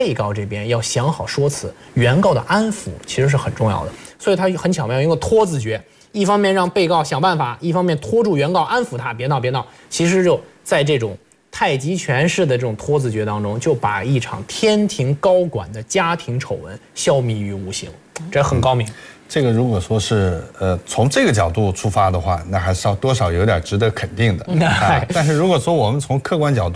被告这边要想好说辞，原告的安抚其实是很重要的。所以他很巧妙用一个拖字诀，一方面让被告想办法，一方面拖住原告，安抚他，别闹别闹。其实就在这种太极拳式的这种拖字诀当中，就把一场天庭高管的家庭丑闻消弭于无形，这很高明。 这个如果说是从这个角度出发的话，那还是要多少有点值得肯定的。但是如果说我们从客观角度